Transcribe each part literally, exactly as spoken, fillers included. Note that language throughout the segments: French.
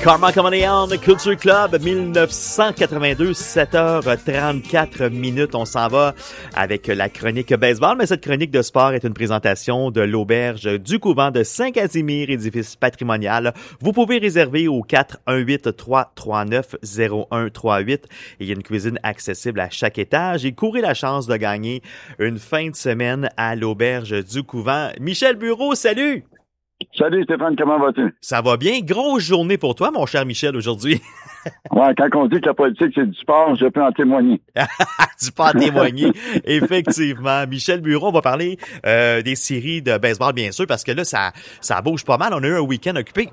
Karma Comedy On Culture Club, dix-neuf cent quatre-vingt-deux, sept heures trente-quatre minutes. On s'en va avec la chronique baseball, mais cette chronique de sport est une présentation de l'auberge du couvent de Saint-Casimir, édifice patrimonial. Vous pouvez réserver au quatre un huit, trois trois neuf, zéro un trois huit. Il y a une cuisine accessible à chaque étage et courez la chance de gagner une fin de semaine à l'auberge du couvent. Michel Bureau, salut! Salut Stéphane, comment vas-tu? Ça va bien? Grosse journée pour toi, mon cher Michel, aujourd'hui. Ouais, quand on dit que la politique, c'est du sport, je peux en témoigner. Tu peux en témoigner, effectivement. Michel Bureau, on va parler euh, des séries de baseball, bien sûr, parce que là, ça, ça bouge pas mal. On a eu un week-end occupé.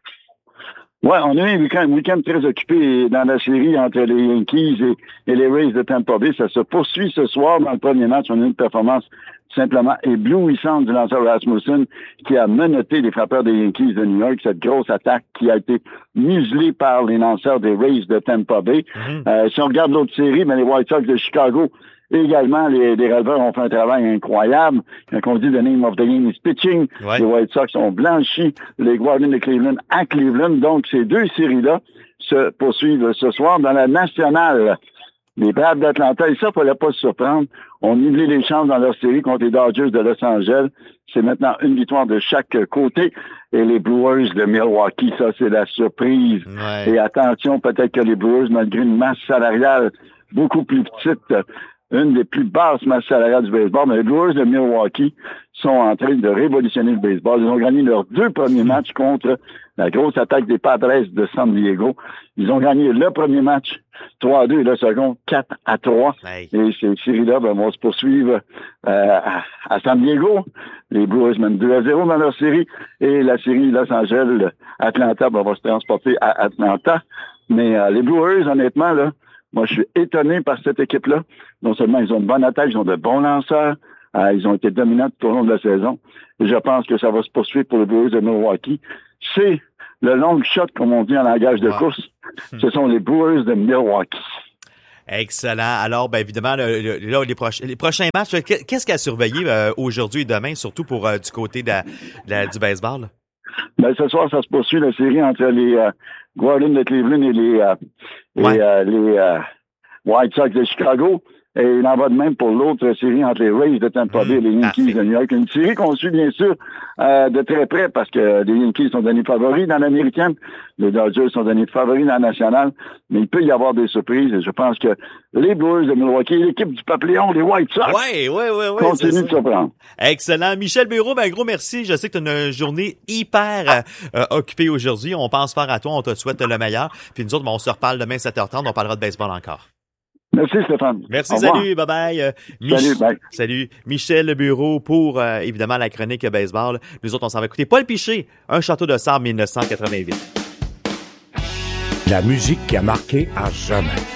Ouais, on a eu un week-end, un week-end très occupé dans la série entre les Yankees et, et les Rays de Tampa Bay. Ça se poursuit ce soir dans le premier match. On a eu une performance simplement éblouissante du lanceur Rasmussen qui a menotté les frappeurs des Yankees de New York. Cette grosse attaque qui a été muselée par les lanceurs des Rays de Tampa Bay. Mm-hmm. Euh, si on regarde l'autre série, mais les White Sox de Chicago, également, les, les releveurs ont fait un travail incroyable. Quand on dit the name of the game is pitching, ouais. Les White Sox ont blanchi les Guardians de Cleveland à Cleveland. Donc, ces deux séries-là se poursuivent ce soir dans la nationale. Les Braves d'Atlanta, et ça, il ne fallait pas se surprendre, ont nivelé les chances dans leur série contre les Dodgers de Los Angeles. C'est maintenant une victoire de chaque côté. Et les Brewers de Milwaukee, ça, c'est la surprise. Ouais. Et attention, peut-être que les Brewers, malgré une masse salariale beaucoup plus petite, une des plus basses masses salariales du baseball, mais les Brewers de Milwaukee sont en train de révolutionner le baseball. Ils ont gagné leurs deux premiers matchs contre la grosse attaque des Padres de San Diego. Ils ont gagné le premier match trois à deux et le second quatre à trois. Hey. Et ces séries-là ben, vont se poursuivre euh, à, à San Diego. Les Brewers mènent deux à zéro dans leur série et la série Los Angeles-Atlanta ben, va se transporter à Atlanta. Mais euh, les Brewers, honnêtement, là, moi, je suis étonné par cette équipe-là. Non seulement ils ont une bonne attaque, ils ont de bons lanceurs, euh, ils ont été dominants tout au long de la saison. Et je pense que ça va se poursuivre pour les Brewers de Milwaukee. C'est le long shot, comme on dit en langage de wow. course. Ce sont les Brewers de Milwaukee. Excellent. Alors, ben évidemment, le, le, là, les, proches, les prochains matchs, qu'est-ce qu'il y a à surveiller euh, aujourd'hui et demain, surtout pour euh, du côté de la, de la, du baseball? Ben, ce soir, ça se poursuit la série entre les euh, Guardians de Cleveland et les, euh, ouais. et, euh, les euh, White Sox de Chicago. Et il en va de même pour l'autre série entre les Rays de Tampa Bay mmh, et les Yankees de New York. Une série qu'on suit, bien sûr, euh, de très près parce que les Yankees sont donnés favoris dans l'américaine. Les Dodgers sont donnés favoris dans la nationale. Mais il peut y avoir des surprises. Et je pense que les Brewers de Milwaukee, l'équipe du Papillon, les White Sox, ouais, ouais, ouais, ouais, continuent de surprendre. Excellent. Michel Bureau, ben gros merci. Je sais que tu as une journée hyper euh, occupée aujourd'hui. On pense faire à toi. On te souhaite le meilleur. Puis nous autres, ben, on se reparle demain sept heures trente. On parlera de baseball encore. Merci Stéphane. Merci, salut, bye bye. Euh, Mich- salut, bye. Salut. Michel Bureau pour, euh, évidemment, la chronique baseball. Nous autres, on s'en va écouter Paul Piché, Un château de sable dix-neuf cent quatre-vingt-huit. La musique qui a marqué à jamais.